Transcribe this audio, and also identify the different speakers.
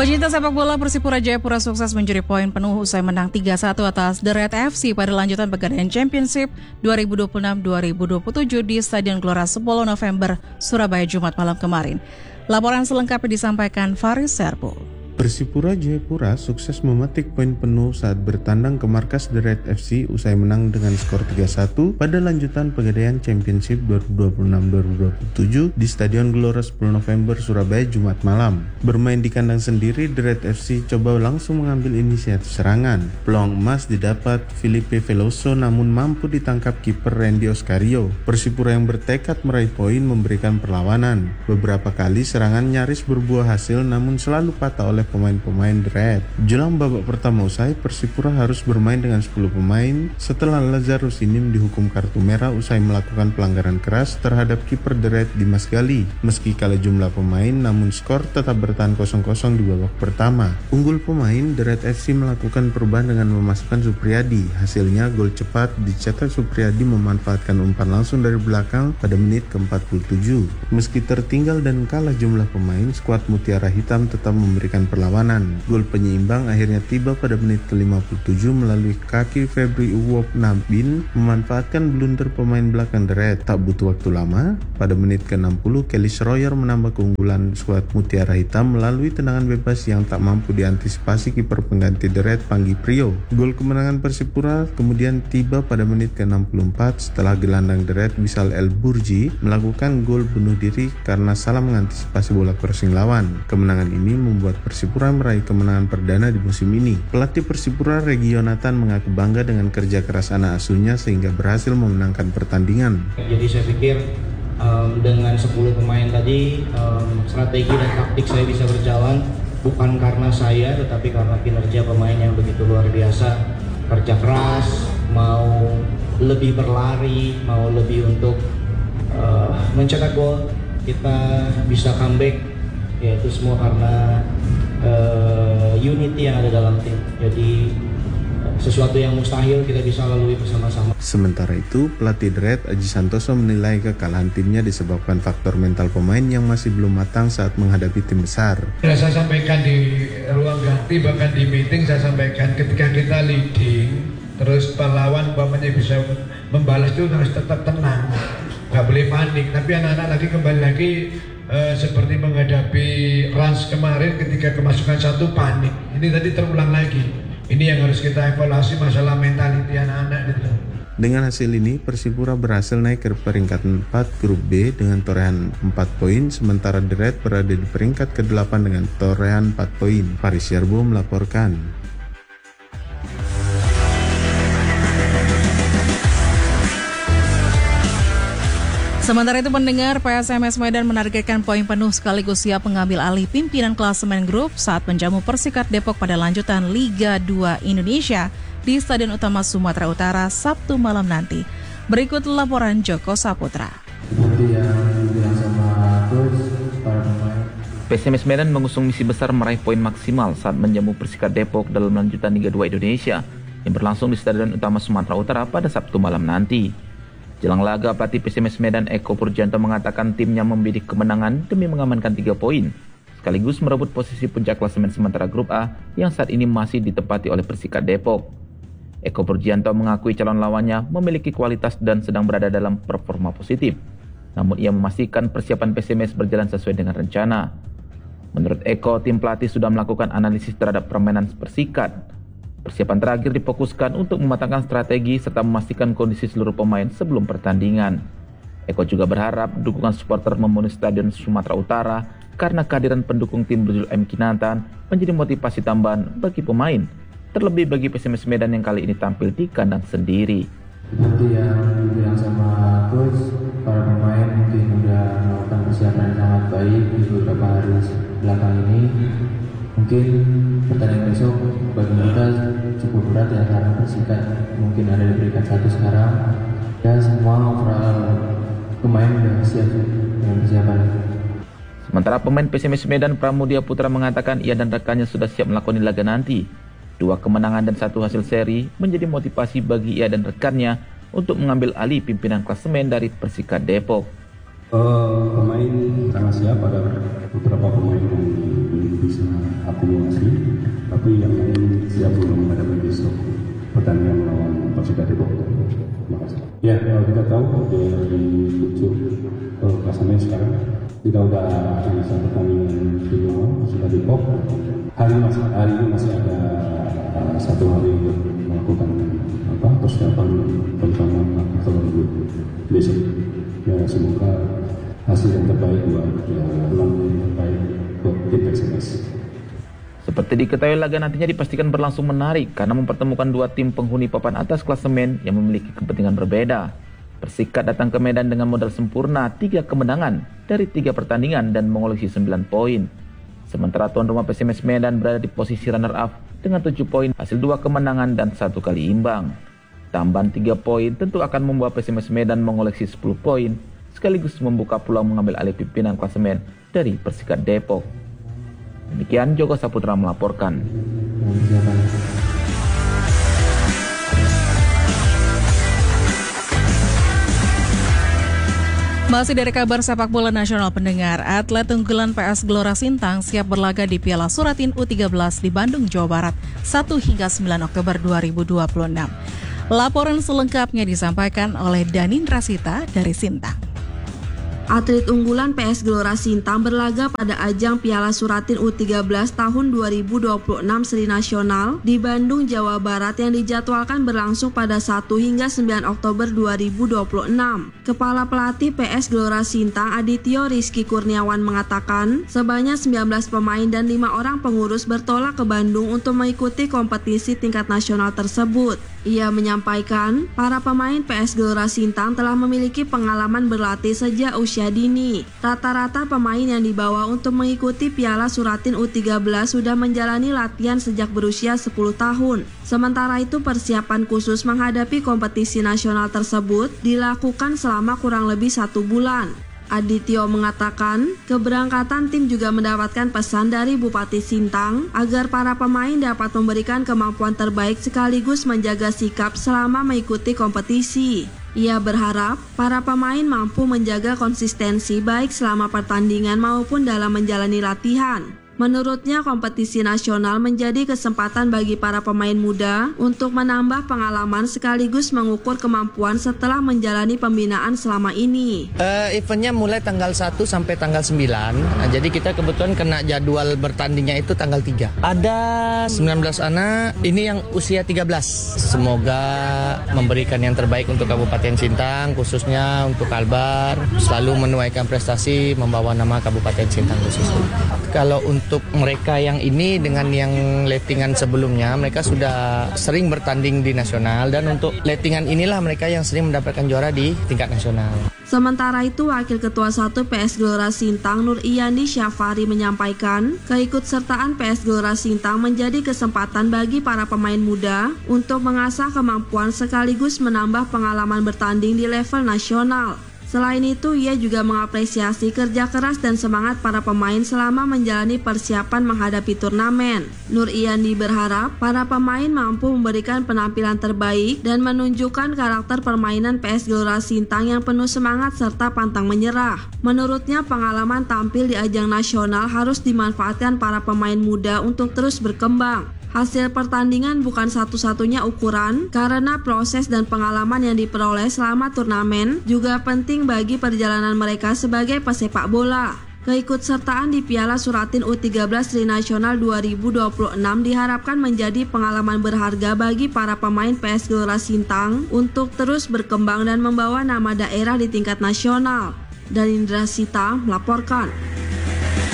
Speaker 1: Pecinta sepak bola Persipura Jayapura sukses mencuri poin penuh usai menang 3-1 atas The Red FC pada lanjutan Pegadaian Championship 2026-2027 di Stadion Gelora 10 November, Surabaya Jumat malam kemarin. Laporan selengkapnya disampaikan Faris Serbo.
Speaker 2: Persipura Jayapura sukses memetik poin penuh saat bertandang ke markas The Red FC usai menang dengan skor 3-1 pada lanjutan Pegadaian Championship 2026-2027 di Stadion Gelora 10 November Surabaya Jumat malam. Bermain di kandang sendiri, The Red FC coba langsung mengambil inisiatif serangan. Peluang emas didapat Filipe Veloso namun mampu ditangkap kiper Randy Oscario. Persipura yang bertekad meraih poin memberikan perlawanan. Beberapa kali serangan nyaris berbuah hasil namun selalu patah oleh pemain-pemain The Red. Jelang babak pertama usai, Persipura harus bermain dengan 10 pemain setelah Lazarus Sinim dihukum kartu merah usai melakukan pelanggaran keras terhadap kiper The Red Dimas Gali. Meski kalah jumlah pemain, namun skor tetap bertahan 0-0 di babak pertama. Unggul pemain, The Red FC melakukan perubahan dengan memasukkan Supriyadi. Hasilnya gol cepat dicetak Supriyadi memanfaatkan umpan langsung dari belakang pada menit ke-47. Meski tertinggal dan kalah jumlah pemain, skuad Mutiara Hitam tetap memberikan perlawanan. Gol penyeimbang akhirnya tiba pada menit ke-57 melalui kaki Febri Uwop Nabin memanfaatkan blunder pemain belakang The Red. Tak butuh waktu lama, pada menit ke-60 Kelly Schroyer menambah keunggulan skuad Mutiara Hitam melalui tendangan bebas yang tak mampu diantisipasi kiper pengganti The Red Panggi Prio. Gol kemenangan Persipura kemudian tiba pada menit ke-64 setelah gelandang The Red Wisal El Burji melakukan gol bunuh diri karena salah mengantisipasi bola crossing lawan. Kemenangan ini membuat Persipura meraih kemenangan perdana di musim ini. Pelatih Persipura Regi Yonatan mengaku bangga dengan kerja keras anak asuhnya sehingga berhasil memenangkan pertandingan.
Speaker 3: Jadi saya pikir dengan 10 pemain tadi strategi dan taktik saya bisa berjalan bukan karena saya tetapi karena kinerja pemain yang begitu luar biasa, kerja keras, mau lebih berlari, mau lebih untuk mencetak gol, kita bisa comeback, yaitu semua karena unity yang ada dalam tim. Jadi sesuatu yang mustahil kita bisa lalui bersama-sama.
Speaker 2: Sementara itu, pelatih The Red Aji Santoso menilai kekalahan timnya disebabkan faktor mental pemain yang masih belum matang saat menghadapi tim besar.
Speaker 4: Saya sampaikan di ruang ganti, bahkan di meeting saya sampaikan ketika kita leading, terus pahlawan umpamanya bisa membalas itu harus tetap tenang, nggak boleh panik. Tapi anak-anak lagi kembali lagi seperti menghadapi Rans kemarin ketika kemasukan satu panik. Ini tadi terulang lagi. Ini yang harus kita evaluasi masalah mentaliti anak-anak gitu.
Speaker 2: Dengan hasil ini, Persipura berhasil naik ke peringkat 4 grup B dengan torehan 4 poin, sementara The Red berada di peringkat ke-8 dengan torehan 4 poin. Faris Serbo melaporkan.
Speaker 1: Sementara itu pendengar, PSMS Medan menargetkan poin penuh sekaligus siap mengambil alih pimpinan klasemen grup saat menjamu Persikat Depok pada lanjutan Liga 2 Indonesia di Stadion Utama Sumatera Utara Sabtu malam nanti. Berikut laporan Joko Saputra.
Speaker 5: PSMS Medan mengusung misi besar meraih poin maksimal saat menjamu Persikat Depok dalam lanjutan Liga 2 Indonesia yang berlangsung di Stadion Utama Sumatera Utara pada Sabtu malam nanti. Jelang laga, pelatih PSMS Medan Eko Purjanto mengatakan timnya membidik kemenangan demi mengamankan 3 poin, sekaligus merebut posisi puncak klasemen sementara Grup A yang saat ini masih ditempati oleh Persikat Depok. Eko Purjanto mengakui calon lawannya memiliki kualitas dan sedang berada dalam performa positif, namun ia memastikan persiapan PSMS berjalan sesuai dengan rencana. Menurut Eko, tim pelatih sudah melakukan analisis terhadap permainan Persikat. Persiapan terakhir difokuskan untuk mematangkan strategi serta memastikan kondisi seluruh pemain sebelum pertandingan. Eko juga berharap dukungan supporter memenuhi Stadion Sumatera Utara karena kehadiran pendukung tim berjuluk M Kinantan menjadi motivasi tambahan bagi pemain, terlebih bagi PSMS Medan yang kali ini tampil di kandang sendiri.
Speaker 6: Seperti yang dibilang sama coach, para pemain mungkin sudah melakukan persiapan yang sangat baik di beberapa hari belakang ini. Mungkin pertandingan besok bagi kita cukup berat ya karena Persikat mungkin ada di peringkat 1 sekarang. Ya semua overall pemain sudah siap dengan persiapan.
Speaker 5: Sementara pemain PSMS Medan Pramudia Putra mengatakan ia dan rekannya sudah siap melakoni laga nanti. 2 kemenangan dan 1 hasil seri menjadi motivasi bagi ia dan rekannya untuk mengambil alih pimpinan klasemen dari Persikat Depok.
Speaker 6: Pemain sangat siap, ada beberapa pemain yang bisa upload Terima kasih. Ya, kalau kita tahu dari pucuk klasemen sekarang kita udah di satu pertandingan kedua sudah di POP. Hari ini masih ada 1 hari untuk melakukan persiapan pertama atau besok. Ya, semoga hasil yang terbaik buat tim PSMS.
Speaker 5: Seperti diketahui, laga nantinya dipastikan berlangsung menarik karena mempertemukan 2 tim penghuni papan atas klasemen yang memiliki kepentingan berbeda. Persikat datang ke Medan dengan modal sempurna 3 kemenangan dari 3 pertandingan dan mengoleksi 9 poin. Sementara tuan rumah PSMS Medan berada di posisi runner-up dengan 7 poin, hasil 2 kemenangan dan 1 kali imbang. Tambahan 3 poin tentu akan membawa PSMS Medan mengoleksi 10 poin, sekaligus membuka peluang mengambil alih pimpinan klasemen dari Persikat Depok. Demikian Joko Saputra melaporkan.
Speaker 1: Masih dari kabar sepak bola nasional pendengar, atlet unggulan PS Gelora Sintang siap berlaga di Piala Suratin U13 di Bandung, Jawa Barat 1 hingga 9 Oktober 2026. Laporan selengkapnya disampaikan oleh Danin Rasita dari Sintang.
Speaker 7: Atlet unggulan PS Gelora Sintang berlaga pada ajang Piala Suratin U13 tahun 2026 Seri Nasional di Bandung, Jawa Barat yang dijadwalkan berlangsung pada 1 hingga 9 Oktober 2026. Kepala Pelatih PS Gelora Sintang Adityo Rizky Kurniawan mengatakan sebanyak 19 pemain dan 5 orang pengurus bertolak ke Bandung untuk mengikuti kompetisi tingkat nasional tersebut. Ia menyampaikan, para pemain PS Gelora Sintang telah memiliki pengalaman berlatih sejak usia dini. Rata-rata pemain yang dibawa untuk mengikuti Piala Suratin U13 sudah menjalani latihan sejak berusia 10 tahun. Sementara itu persiapan khusus menghadapi kompetisi nasional tersebut dilakukan selama kurang lebih 1 bulan. Adityo mengatakan, keberangkatan tim juga mendapatkan pesan dari Bupati Sintang agar para pemain dapat memberikan kemampuan terbaik sekaligus menjaga sikap selama mengikuti kompetisi. Ia berharap para pemain mampu menjaga konsistensi baik selama pertandingan maupun dalam menjalani latihan. Menurutnya, kompetisi nasional menjadi kesempatan bagi para pemain muda untuk menambah pengalaman sekaligus mengukur kemampuan setelah menjalani pembinaan selama ini.
Speaker 8: Eventnya mulai tanggal 1 sampai tanggal 9. Nah, jadi kita kebetulan kena jadwal bertandingnya itu tanggal 3. Ada 19 anak, ini yang usia 13. Semoga memberikan yang terbaik untuk Kabupaten Sintang, khususnya untuk Kalbar, selalu menuaikan prestasi membawa nama Kabupaten Sintang khususnya. Kalau untuk mereka yang ini dengan yang lettingan sebelumnya, mereka sudah sering bertanding di nasional, dan untuk lettingan inilah mereka yang sering mendapatkan juara di tingkat nasional.
Speaker 7: Sementara itu, Wakil Ketua 1 PS Gelora Sintang Nur Iyandi Syafari menyampaikan, keikutsertaan PS Gelora Sintang menjadi kesempatan bagi para pemain muda untuk mengasah kemampuan sekaligus menambah pengalaman bertanding di level nasional. Selain itu, ia juga mengapresiasi kerja keras dan semangat para pemain selama menjalani persiapan menghadapi turnamen. Nur Iyandi berharap para pemain mampu memberikan penampilan terbaik dan menunjukkan karakter permainan PS Gelora Sintang yang penuh semangat serta pantang menyerah. Menurutnya, pengalaman tampil di ajang nasional harus dimanfaatkan para pemain muda untuk terus berkembang. Hasil pertandingan bukan satu-satunya ukuran, karena proses dan pengalaman yang diperoleh selama turnamen juga penting bagi perjalanan mereka sebagai pesepak bola. Keikutsertaan di Piala Suratin U13 Seri Nasional 2026 diharapkan menjadi pengalaman berharga bagi para pemain PS Gelora Sintang untuk terus berkembang dan membawa nama daerah di tingkat nasional. Dari Indra Sita melaporkan.